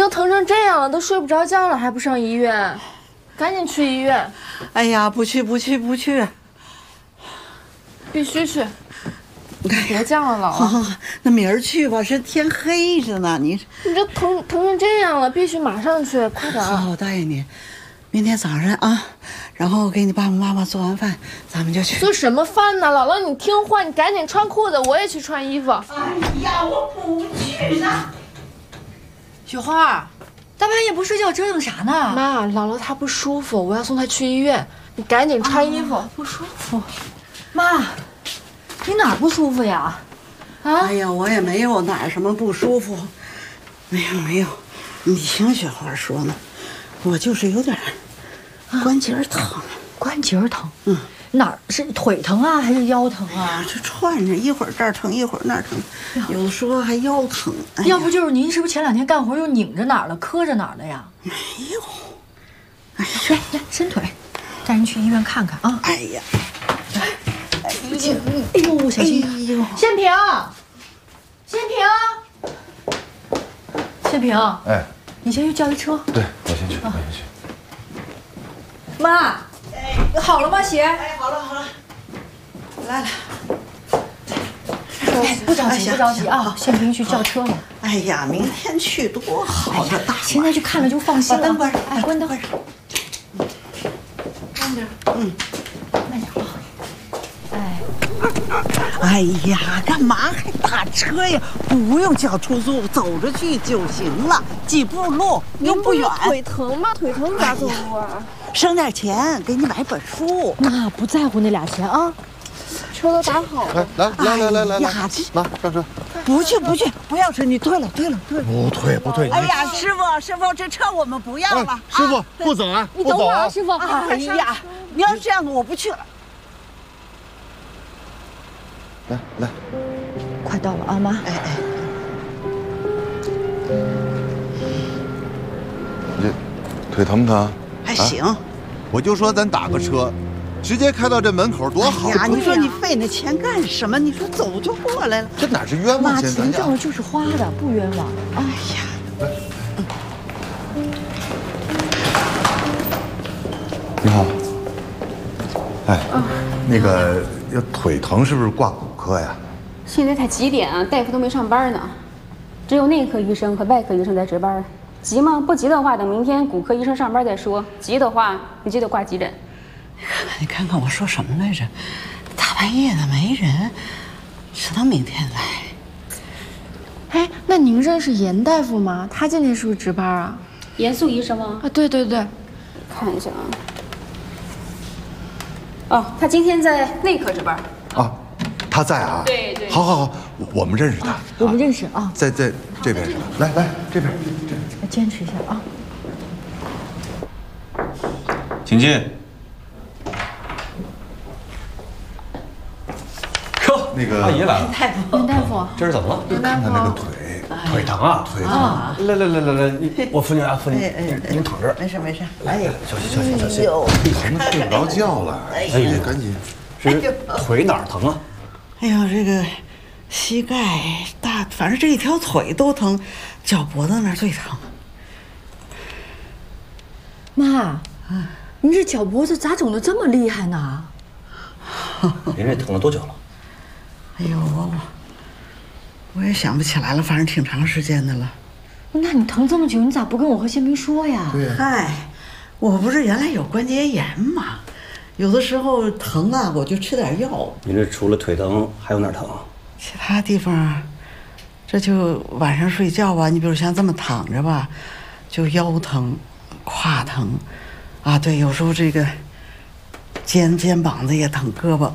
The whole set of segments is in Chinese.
都疼成这样了，都睡不着觉了，还不上医院？赶紧去医院！ 哎呀，不去， 必须去！别犟了，姥姥。 那明儿去吧，这天黑着呢。你这疼成这样了，必须马上去，快点！ 好，我答应你，明天早上啊，然后给你爸爸妈妈做完饭，咱们就去。 做什么饭呢？姥姥，你听话，你赶紧穿裤子，我也去穿衣服。 哎呀，我不去呢。 雪花，大半夜不睡觉折腾啥呢？ 妈，姥姥她不舒服，我要送她去医院，你赶紧穿衣服。 不舒服，妈，你哪儿不舒服呀？ 哎呀，我也没有哪儿什么不舒服，没有。你听雪花说呢，我就是有点关节疼。 关节疼？哪儿是腿疼啊，还是腰疼啊？ 这串着，一会儿这儿疼，一会儿那儿疼，有的时候还腰疼。 要不就是您是不是前2天干活又拧着哪儿了，磕着哪儿了呀？ 没有。 来，伸腿，带人去医院看看啊！ 哎呀， 哎呦，小心！ 哎呦， 宪平，宪平， 哎， 你先去叫一车。 对，我先去， 妈，好了吗，血？ 哎，好了，来了。 不着急啊，宪平去叫车了。 哎呀，明天去多好，这大现在去看了就放心了。 把灯关上， 哎，关灯。 慢点， 慢点啊。 哎呀，干嘛还打车呀？不用叫出租，走着去就行了，几步路又不远。 腿疼吗？腿疼咋走路啊？ 省点钱，给你买本书。 妈不在乎那俩钱啊。 车都打好了。 来， 呀， 妈上车。 不去，不要车，你退了。 不退。 哎呀，师傅，这车我们不要了。 师傅不走啊！ 你等会儿啊，师傅。 哎呀，你要是这样子，我不去了。 来， 快到了啊，妈。 哎， 你这腿疼不疼？ 还行。 我就说咱打个车，直接开到这门口多好呀！你说你费那钱干什么？你说走就过来了。 这哪是冤枉妈， 钱？ 钱挣了就是花的，不冤枉。 哎呀， 你好。哎，那个要腿疼是不是挂骨科呀？ 现在才几点啊？大夫都没上班呢，只有内科医生和外科医生在值班。急吗？不急的话，等明天骨科医生上班再说。急的话，你就得挂急诊。 你看看我说什么来着？大半夜的没人，只能明天来。 哎，那您认识严大夫吗？他今天是不是值班啊？ 严肃医生吗？ 啊，对。 看一下啊。哦，他今天在内科值班。 啊，他在啊。 对。 好，我们认识他。 我们认识啊。 在这边是吧？来这边。 坚持一下啊。 请进。哟， 那个阿姨来了。 严大夫， 这是怎么了？ 看看那个腿疼啊！ 腿疼。 来，我扶你啊，扶你。您躺这儿。 没事。 哎，小心。 疼得睡不着觉了。哎，赶紧。 是腿哪儿疼啊？ 哎呦，这个膝盖反正这一条腿都疼，脚脖子那儿最疼。 妈，您这脚脖子咋肿得这么厉害呢？ 您这疼了多久了？ 哎呦，我也想不起来了，反正挺长时间的了。 那你疼这么久，你咋不跟我和宪兵说呀？ 对呀。 嗨，我不是原来有关节炎吗？有的时候疼啊，我就吃点药。 您这除了腿疼还有哪儿疼？ 其他地方，这就晚上睡觉吧，你比如像这么躺着吧，就腰疼、胯疼，啊，对，有时候这个肩膀子也疼，胳膊。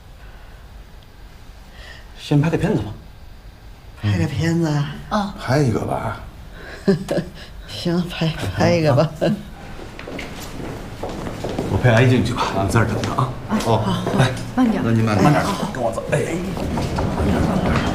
先拍个片子吧。 拍个片子啊？ 拍一个吧。 行，拍一个吧。 我陪阿姨进去吧，你在这儿等着啊。 哦， 来， 慢点。 那你慢点， 跟我走。哎，慢点。